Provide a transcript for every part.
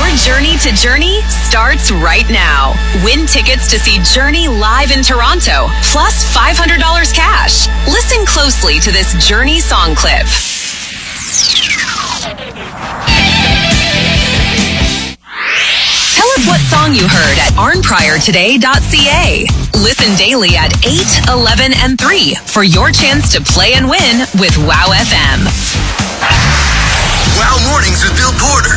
journey to Journey starts right now. Win tickets to see Journey live in Toronto, plus $500 cash. Listen closely to this Journey song clip. Tell us what song you heard at arnpriortoday.ca. Listen daily at 8, 11, and 3 for your chance to play and win with Wow FM. Wow Mornings with Bill Porter,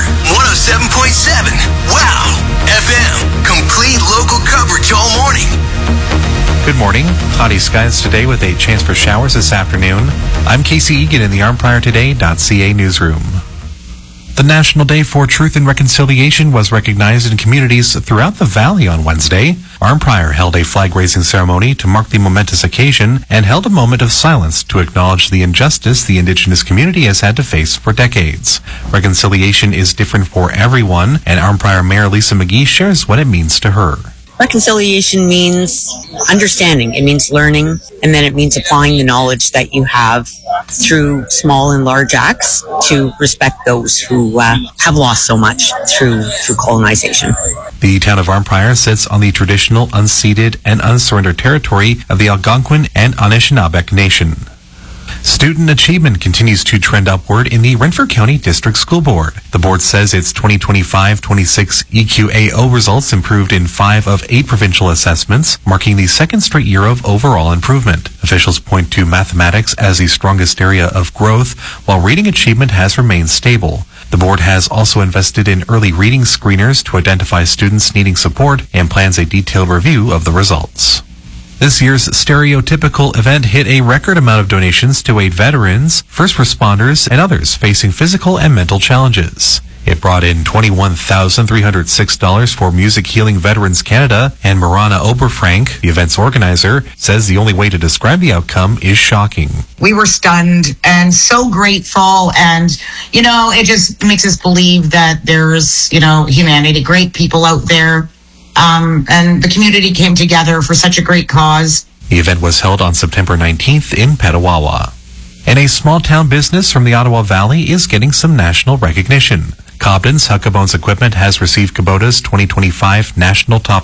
107.7. Wow FM. Complete local coverage all morning. Good morning. Cloudy skies today with a chance for showers this afternoon. I'm Casey Egan in the arnpriortoday.ca newsroom. The National Day for Truth and Reconciliation was recognized in communities throughout the Valley on Wednesday. Arnprior held a flag-raising ceremony to mark the momentous occasion and held a moment of silence to acknowledge the injustice the Indigenous community has had to face for decades. Reconciliation is different for everyone, and Arnprior Mayor Lisa McGee shares what it means to her. Reconciliation means understanding. It means learning, and then it means applying the knowledge that you have through small and large acts to respect those who have lost so much through colonization. The town of Arnprior sits on the traditional, unceded, and unsurrendered territory of the Algonquin and Anishinaabeg Nation. Student achievement continues to trend upward in the Renfrew County District School Board. The board says its 2025-26 EQAO results improved in 5 of 8 provincial assessments, marking the second straight year of overall improvement. Officials point to mathematics as the strongest area of growth, while reading achievement has remained stable. The board has also invested in early reading screeners to identify students needing support and plans a detailed review of the results. This year's stereotypical event hit a record amount of donations to aid veterans, first responders, and others facing physical and mental challenges. It brought in $21,306 for Music Healing Veterans Canada, and Marana Oberfrank, the event's organizer, says the only way to describe the outcome is shocking. We were stunned and so grateful, and, it just makes us believe that there's, humanity, great people out there. And the community came together for such a great cause. The event was held on September 19th in Petawawa. And a small-town business from the Ottawa Valley is getting some national recognition. Cobden's Huckabones Equipment has received Kubota's 2025 National Top